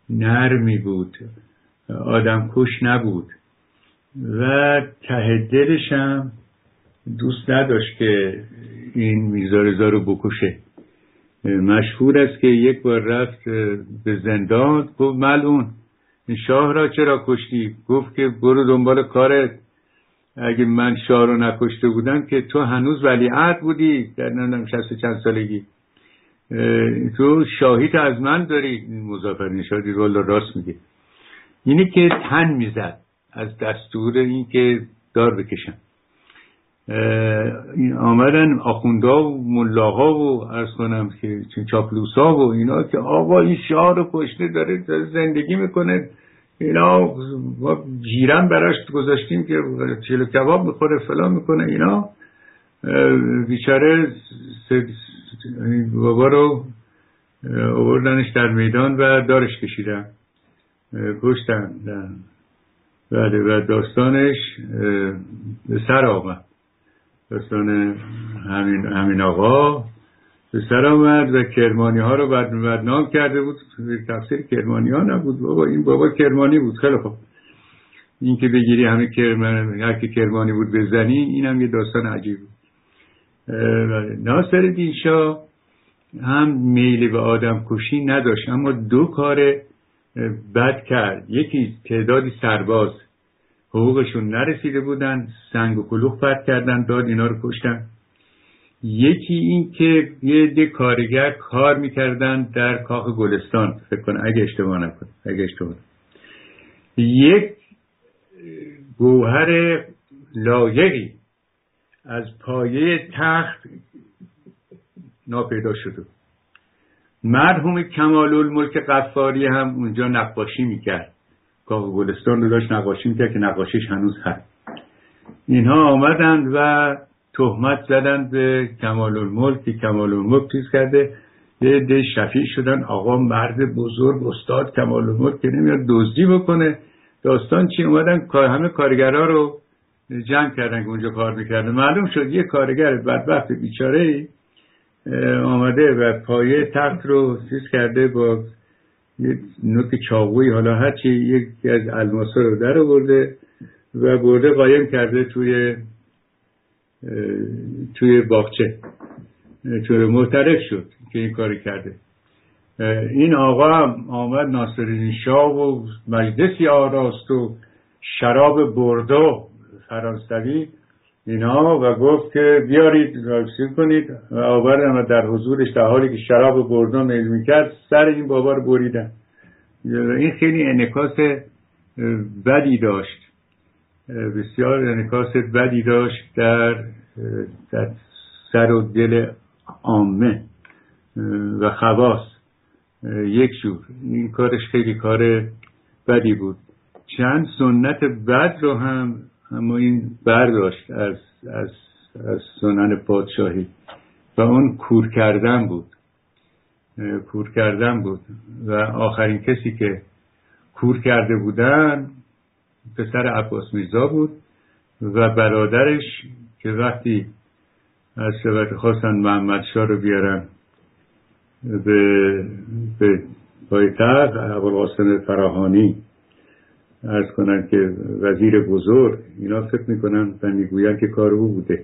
نرمی بود، آدم کش نبود و ته دلش هم دوست نداشت که این میرزا رضا رو بکشه. مشهور است که یک بار رفت به زندان، گفت ملعون این شاه را چرا کشتی؟ گفت که برو دنبال کارت، اگه من شاه رو نکشته بودم که تو هنوز ولیعهد بودی در نمیدونم 60 چند سالگی، تو شاهی تو از من داری. مظفرنژاد دید والا راست میگه. اینی که تن میزد از دستور این که دار بکشن. آمدن آخوندا و ملاها و عرض کنم که چاپلوسا و اینا که آقا این شاه رو کشته داره زندگی میکنه، اینا جیرن براش گذاشتیم که چلو کباب میخوره فلان میکنه. اینا بیچاره بابا رو آوردنش در میدان و دارش کشیدن، کشتن. بله و داستانش به سر آمد، داستان همین آقا به سر آمد و کرمانی ها رو بدنام کرده بود. تفسیر کرمانی ها نبود بابا، این بابا کرمانی بود. خیلی خوب، این که بگیری همه کرمانی، هر که کرمانی بود بزنی، این هم یه داستان عجیب بود. ناصرالدین شاه هم میل به آدم کشی نداشت، اما دو کار بد کرد. یکی تعدادی سرباز حقوقشون نرسیده بودن، سنگ و کلوخ پرت کردن، داد اینا رو کشتن. یکی این که یه ده کارگر کار میکردن در کاخ گلستان، فکر کنم اگه اشتباه نکنم، یک گوهر لایقی از پایه تخت ناپیدا شده. مرحوم کمال الملک غفاری هم اونجا نقاشی میکرد، کاخ گلستان رو داشت نقاشی میکرد که نقاشیش هنوز هست. اینها آمدند و تهمت زدند به کمال الملک که کمال الملک چیز کرده، یه ده شفیع شدن آقا مرد بزرگ استاد کمال الملک که نمیاد دزدی بکنه. داستان چی؟ اومدن همه کارگرها رو جمع کردن که اونجا کار میکردن. معلوم شد یه کارگر بدبخت بیچاره آمده و پایه تخت رو چیز کرده، با یه نوک چاقویی حالا هرچی یکی از الماسا رو در آورده و برده قایم کرده توی باغچه. چون معترف شد که این کاری کرده. این آقا هم آمد ناصرالدین شاه و مجلسی آراست و شراب بردو فرانسوی اینا و گفت که بیارید راستی کنید و آوردن در حضورش در حالی که شراب بردو میل میکرد سر این بابا رو بریدن. این خیلی انعکاس بدی داشت، بسیار انعکاس بدی داشت در سر و دل عامه و خواص یک جور. این کارش خیلی کار بدی بود. چند سنت بد رو هم اما این برداشت از سنن پادشاهی و اون کور کردن بود و آخرین کسی که کور کرده بودن پسر عباس میرزا بود و برادرش که وقتی از شبکه خواستن محمد شاه رو بیارن به پایتخت، ابوالقاسم فراهانی عرض کنن که وزیر بزرگ، اینا فکر میکنن و میگوین که کار او بوده.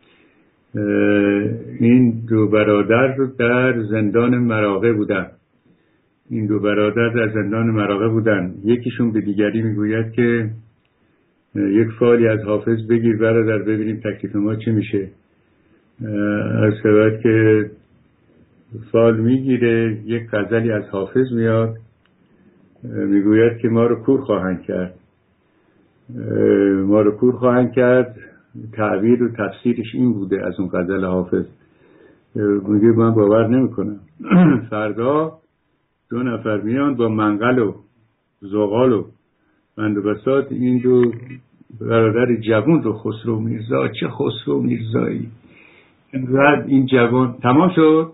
این دو برادر رو در زندان مراغه بودن. یکیشون به دیگری میگوید که یک فالی از حافظ بگیر برادر ببینیم تکلیف ما چی میشه. از خبر که فال میگیره، یک غزلی از حافظ میاد، میگوید که ما رو کور خواهند کرد. تعبیر و تفسیرش این بوده از اون غزل حافظ. میگه من باور نمیکنم. فردا 2 نفر میان با منقل و زغال و بندوبساط این دو برادر جوان رو، خسرو میرزا، چه خسرو میرزایی، اینقدر این جوان. تمام شد؟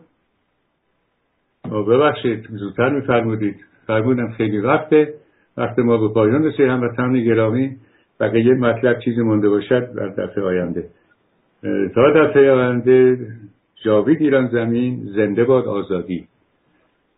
ببخشید زودتر میفرمودید. فرمودم خیلی وقت ما به پایان رسید. هموطنان گرامی، بقیه مطلب چیزی مونده باشد در دفعه آینده. تا دفعه آینده، جاوید ایران زمین، زنده باد آزادی.